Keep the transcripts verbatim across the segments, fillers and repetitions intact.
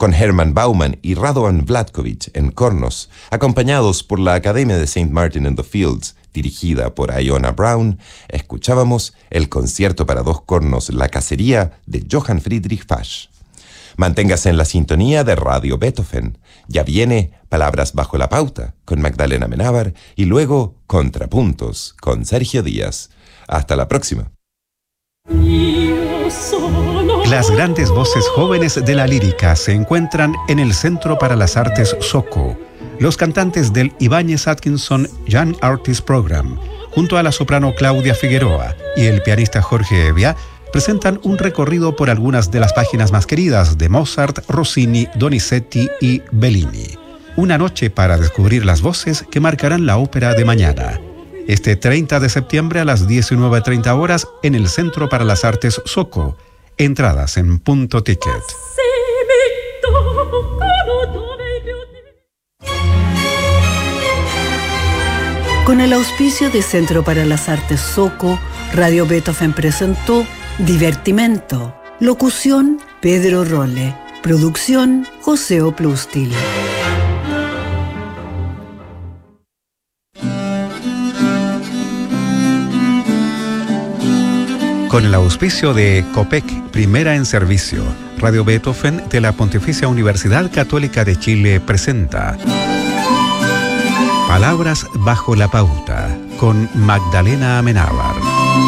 con Herman Bauman y Radovan Vlatkovic en cornos, acompañados por la Academia de Saint Martin in the Fields, dirigida por Iona Brown, escuchábamos el concierto para dos cornos La Cacería de Johann Friedrich Fasch. Manténgase en la sintonía de Radio Beethoven. Ya viene Palabras bajo la pauta con Magdalena Amenábar y luego Contrapuntos con Sergio Díaz. Hasta la próxima. Las grandes voces jóvenes de la lírica se encuentran en el Centro para las Artes Soco. Los cantantes del Ibáñez Atkinson Young Artist Program, junto a la soprano Claudia Figueroa y el pianista Jorge Evia, presentan un recorrido por algunas de las páginas más queridas de Mozart, Rossini, Donizetti y Bellini. Una noche para descubrir las voces que marcarán la ópera de mañana. Este treinta de septiembre a las diecinueve treinta horas en el Centro para las Artes Soco. Entradas en Punto Ticket. Con el auspicio de Centro para las Artes Soco, Radio Beethoven presentó Divertimento. Locución, Pedro Rolle. Producción, José Oplustil. Con el auspicio de COPEC, Primera en Servicio, Radio Beethoven de la Pontificia Universidad Católica de Chile presenta Palabras bajo la pauta, con Magdalena Amenábar.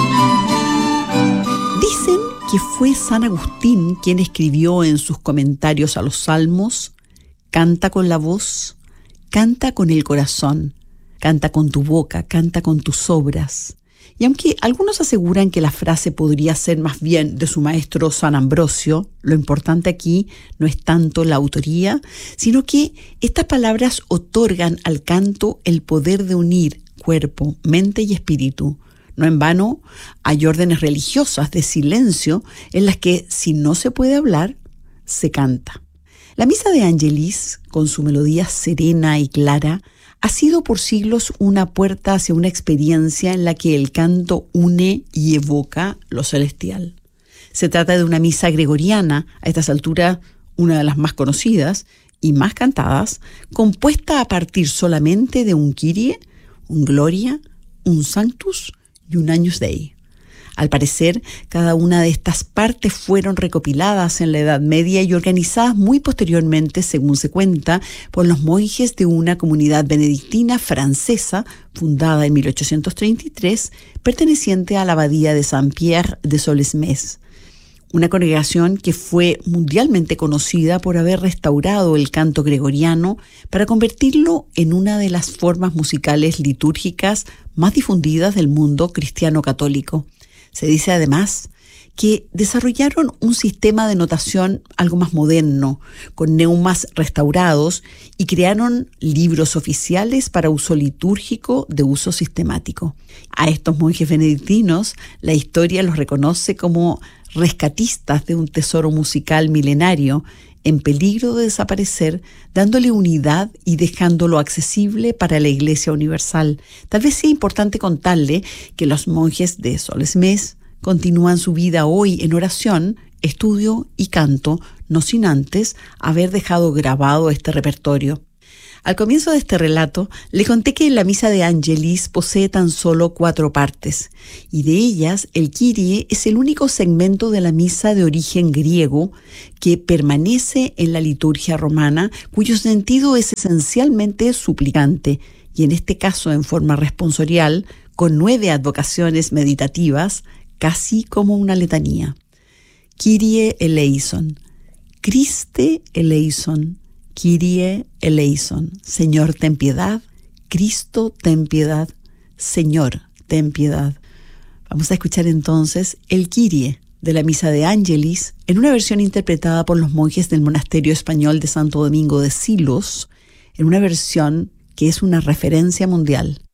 Dicen que fue San Agustín quien escribió en sus comentarios a los Salmos: canta con la voz, canta con el corazón, canta con tu boca, canta con tus obras. Y aunque algunos aseguran que la frase podría ser más bien de su maestro San Ambrosio, lo importante aquí no es tanto la autoría, sino que estas palabras otorgan al canto el poder de unir cuerpo, mente y espíritu. No en vano hay órdenes religiosas de silencio en las que, si no se puede hablar, se canta. La Misa de Angelis, con su melodía serena y clara, ha sido por siglos una puerta hacia una experiencia en la que el canto une y evoca lo celestial. Se trata de una misa gregoriana, a estas alturas una de las más conocidas y más cantadas, compuesta a partir solamente de un Kyrie, un Gloria, un Sanctus y un Agnus Dei. Al parecer, cada una de estas partes fueron recopiladas en la Edad Media y organizadas muy posteriormente, según se cuenta, por los monjes de una comunidad benedictina francesa fundada en mil ochocientos treinta y tres, perteneciente a la abadía de Saint-Pierre de Solesmes. Una congregación que fue mundialmente conocida por haber restaurado el canto gregoriano para convertirlo en una de las formas musicales litúrgicas más difundidas del mundo cristiano católico. Se dice además que desarrollaron un sistema de notación algo más moderno, con neumas restaurados, y crearon libros oficiales para uso litúrgico de uso sistemático. A estos monjes benedictinos, la historia los reconoce como rescatistas de un tesoro musical milenario en peligro de desaparecer, dándole unidad y dejándolo accesible para la Iglesia Universal. Tal vez sea importante contarle que los monjes de Solesmes continúan su vida hoy en oración, estudio y canto, no sin antes haber dejado grabado este repertorio. Al comienzo de este relato, le conté que la Misa de Angelis posee tan solo cuatro partes, y de ellas el Kyrie es el único segmento de la misa de origen griego que permanece en la liturgia romana, cuyo sentido es esencialmente suplicante, y en este caso en forma responsorial, con nueve advocaciones meditativas, casi como una letanía. Kyrie eleison, Christe eleison, Kyrie eleison, Señor ten piedad, Cristo ten piedad, Señor ten piedad. Vamos a escuchar entonces el Kyrie de la Misa de Angelis en una versión interpretada por los monjes del monasterio español de Santo Domingo de Silos, en una versión que es una referencia mundial.